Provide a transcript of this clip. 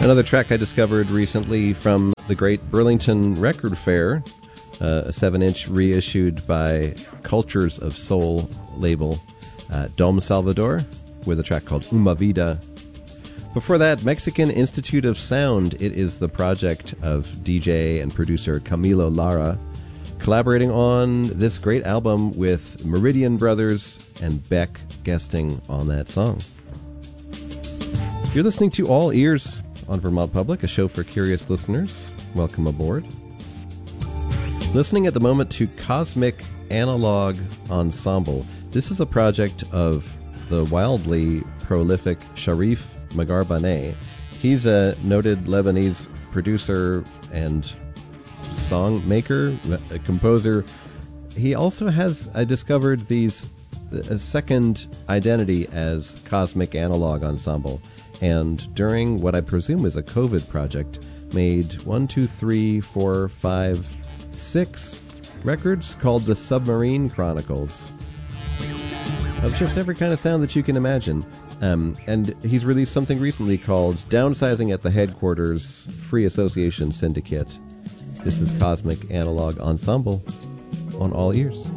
Another track I discovered recently from the great Burlington Record Fair, a 7-inch reissued by Cultures of Soul label, Dom Salvador, with a track called Uma Vida. Before that, Mexican Institute of Sound. It is the project of DJ and producer Camilo Lara, collaborating on this great album with Meridian Brothers and Beck guesting on that song. You're listening to All Ears on Vermont Public, a show for curious listeners. Welcome aboard. Listening at the moment to Cosmic Analog Ensemble. This is a project of the wildly prolific Sharif Magharbani. He's a noted Lebanese producer and song maker, a composer. He also has, I discovered, a second identity as Cosmic Analog Ensemble. And during what I presume is a COVID project, made 6 records called the Submarine Chronicles of just every kind of sound that you can imagine. And he's released something recently called Downsizing at the Headquarters Free Association Syndicate. This is Cosmic Analog Ensemble on All Ears.